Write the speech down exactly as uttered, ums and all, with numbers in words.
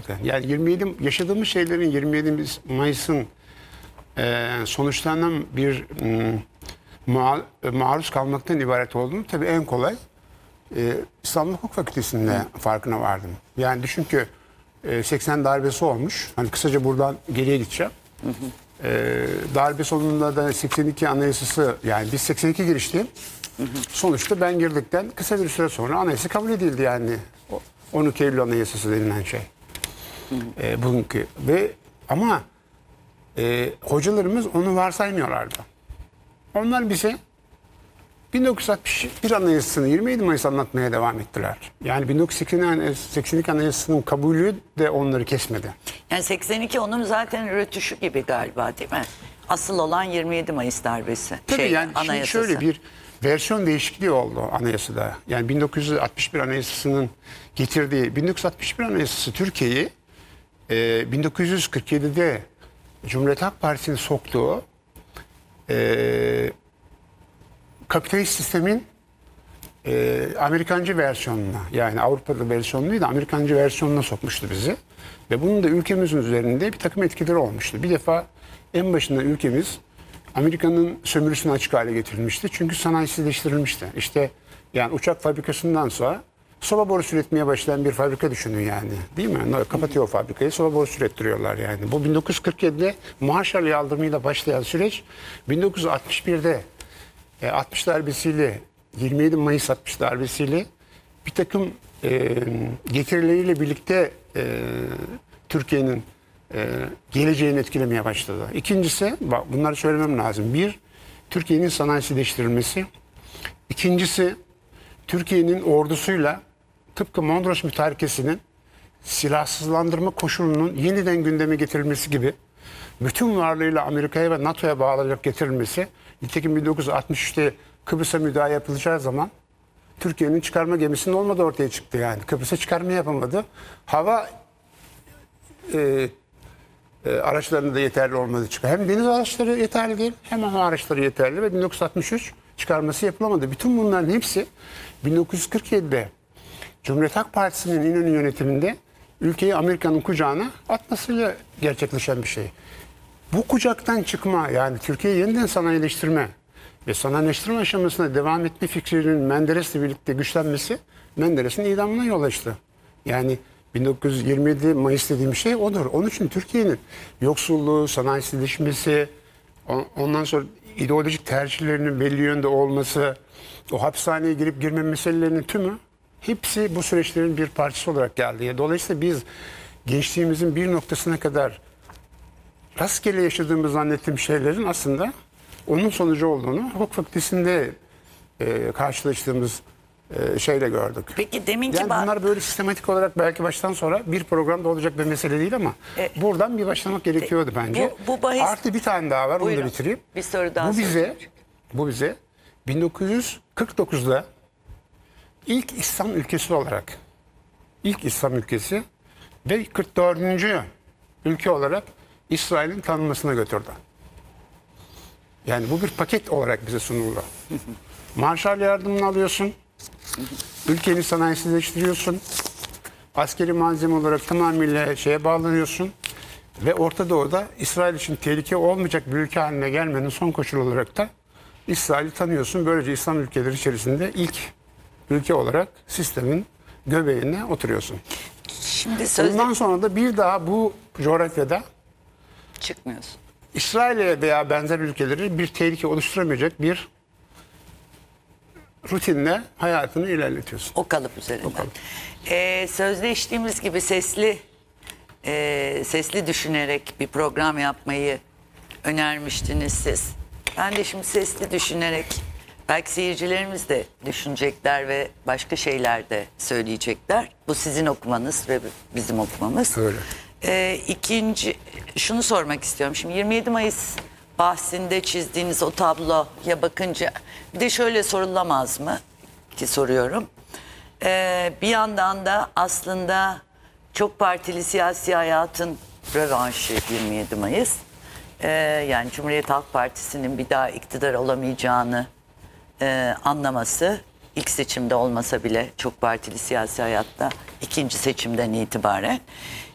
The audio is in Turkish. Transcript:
vardı. Yani yirmi yedi yaşadığımız şeylerin yirmi yedi Mayıs'ın e, sonuçlanan bir m, ma maruz kalmaktan ibaret olduğunu tabii en kolay e, İstanbul Hukuk Fakültesi'nde Hı. farkına vardım. Yani düşün ki e, seksen darbesi olmuş. Hani kısaca buradan geriye gideceğim. Hı hı. E, darbe sonunda da seksen iki Anayasası, yani biz seksen iki girişti. Hı hı. Sonuçta ben girdikten kısa bir süre sonra anayasa kabul edildi yani. on iki Eylül Anayasası denilen şey. Hı hı. E, bugünkü ve ama e, hocalarımız onu varsaymıyorlardı. Onlar bize bin dokuz yüz altmış bir Anayasası'nı yirmi yedi Mayıs anlatmaya devam ettiler. Yani bin dokuz yüz seksen iki Anayasası'nın kabulü de onları kesmedi. Yani seksen iki onun zaten rötuşu gibi galiba, değil mi? Asıl olan yirmi yedi Mayıs darbesi. Tabii şey, yani şimdi şöyle bir versiyon değişikliği oldu anayasada. Yani bin dokuz yüz altmış bir Anayasası'nın getirdiği, bin dokuz yüz altmış bir Anayasası Türkiye'yi e, bin dokuz yüz kırk yedi'de Cumhuriyet Halk Partisi'nin soktuğu e, kapitalist sistemin e, Amerikancı versiyonuna, yani Avrupa'da versiyonu değil de Amerikancı versiyonuna sokmuştu bizi. Ve bunun da ülkemizin üzerinde bir takım etkileri olmuştu. Bir defa en başında ülkemiz Amerika'nın sömürüsünü açık hale getirilmişti. Çünkü sanayisizleştirilmişti. İşte yani uçak fabrikasından sonra soba borusu üretmeye başlayan bir fabrika düşünün yani. Değil mi? Kapatıyor o fabrikayı, soba borusu ürettiriyorlar yani. Bu bin dokuz yüz kırk yedi'de Marshall yardımıyla başlayan süreç bin dokuz yüz altmış bir'de e, altmış darbesiyle, yirmi yedi Mayıs altmış darbesiyle bir takım e, getirileriyle birlikte e, Türkiye'nin e, geleceğini etkilemeye başladı. İkincisi, bak bunları söylemem lazım. Bir, Türkiye'nin sanayisileştirilmesi. İkincisi, Türkiye'nin ordusuyla tıpkı Mondros Mütarekesi'nin silahsızlandırma koşulunun yeniden gündeme getirilmesi gibi bütün varlığıyla Amerika'ya ve NATO'ya bağlanarak getirilmesi. Nitekim bin dokuz yüz altmış üç'te Kıbrıs'a müdahale yapılacağı zaman Türkiye'nin çıkarma gemisinin olmadığı ortaya çıktı yani. Kıbrıs'a çıkarma yapamadı. Hava e, e, araçlarında da yeterli olmadı çıktı. Hem deniz araçları yeterli değil, hem hava araçları yeterli ve bin dokuz yüz altmış üç çıkarması yapılamadı. Bütün bunların hepsi bin dokuz yüz kırk yedi'de Cumhuriyet Halk Partisi'nin İnönü yönetiminde ülkeyi Amerika'nın kucağına atmasıyla gerçekleşen bir şey. Bu kucaktan çıkma, yani Türkiye'yi yeniden sanayileştirme ve sanayileştirme aşamasına devam etme fikrinin Menderes'le birlikte güçlenmesi Menderes'in idamına yol açtı. Yani bin dokuz yüz yirmi yedi Mayıs dediğim şey odur. Onun için Türkiye'nin yoksulluğu, sanayisizleşmesi, ondan sonra ideolojik tercihlerinin belli yönde olması, o hapishaneye girip girme meselelerinin tümü hepsi bu süreçlerin bir parçası olarak geldi. Dolayısıyla biz gençliğimizin bir noktasına kadar rastgele yaşadığımız zannettiğim şeylerin aslında onun sonucu olduğunu hukuk fakültesinde e, karşılaştığımız e, şeyle gördük. Peki deminki yani bunlar böyle sistematik olarak belki baştan sonra bir programda olacak bir mesele değil ama e, buradan bir başlamak gerekiyordu bence. Bu, bu bahis... Artı bir tane daha var, Buyurun. onu da bitireyim. Bir soru daha bu bize, bu bize bin dokuz yüz kırk dokuz'da ilk İslam ülkesi olarak, ilk İslam ülkesi ve kırk dördüncü ülke olarak İsrail'in tanınmasına götürdü. Yani bu bir paket olarak bize sunuldu. Marshall yardımını alıyorsun, ülkeni sanayisizleştiriyorsun, askeri malzeme olarak tamamıyla şeye bağlanıyorsun ve Orta Doğu'da İsrail için tehlike olmayacak bir ülke haline gelmenin son koşulu olarak da İsrail'i tanıyorsun. Böylece İslam ülkeleri içerisinde ilk ülke olarak sistemin göbeğine oturuyorsun. Şimdi sözde... Ondan sonra da bir daha bu coğrafyada çıkmıyorsun. İsrail'e veya benzer ülkeleri bir tehlike oluşturamayacak bir rutinle hayatını ilerletiyorsun. O kalıp üzerinden. O kalıp. Ee, sözleştiğimiz gibi sesli e, sesli düşünerek bir program yapmayı önermiştiniz siz. Ben de şimdi sesli düşünerek, belki seyircilerimiz de düşünecekler ve başka şeyler de söyleyecekler. Bu sizin okumanız ve bizim okumamız. Öyle. Ee, ikinci, şunu sormak istiyorum. Şimdi yirmi yedi Mayıs bahsinde çizdiğiniz o tabloya bakınca bir de şöyle sorulamaz mı ki soruyorum. Ee, bir yandan da aslında çok partili siyasi hayatın rövanşı yirmi yedi Mayıs. Ee, yani Cumhuriyet Halk Partisi'nin bir daha iktidar olamayacağını e, anlaması, ilk seçimde olmasa bile çok partili siyasi hayatta ikinci seçimden itibaren.